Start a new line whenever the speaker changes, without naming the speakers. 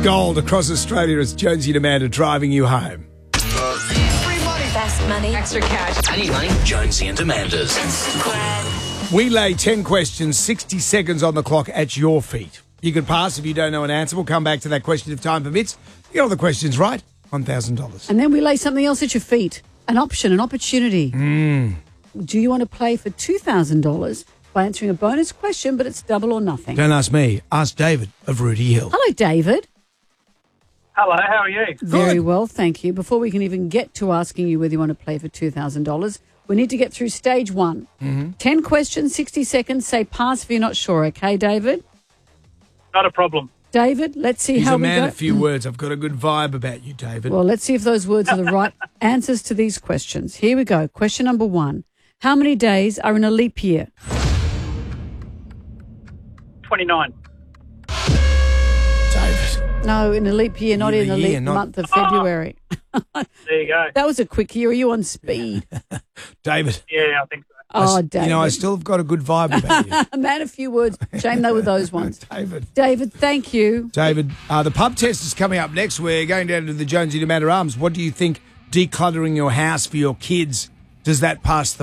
Gold across Australia as Jonesy and Amanda driving you home.
Free money.
Fast money.
Extra cash.
I need money. Jonesy and Amanda's.
We lay 10 questions, 60 seconds on the clock at your feet. You can pass if you don't know an answer. We'll come back to that question if time permits. You get all the questions right, $1,000.
And then we lay something else at your feet. An option, an opportunity. Do you want to play for $2,000 by answering a bonus question, but it's double or nothing?
Don't ask me. Ask David of Rudy Hill.
Hello, David.
Hello, how are you?
Very well, thank you. Before we can even get to asking you whether you want to play for $2,000, we need to get through stage one. 10 questions, 60 seconds. Say pass if you're not sure, okay, David?
Not a problem.
David, let's see
He's
how
a
we
man
go.
of few words. I've got a good vibe about you, David.
Well, let's see if those words are the right answers to these questions. Here we go. Question number 1. How many days are in a leap year?
29.
David.
No, in a leap year, not in the
year,
leap
not-
month of February.
There you go.
That was a quick year. Are you on speed?
David.
Yeah, I think so.
Oh, David.
You know, I still have got a good vibe about you.
A man of few words. Shame they were those ones.
David.
David, thank you.
David, the pub test is coming up next. We're going down to the Jonesy and Amanda Arms. What do you think decluttering your house for your kids, does that pass the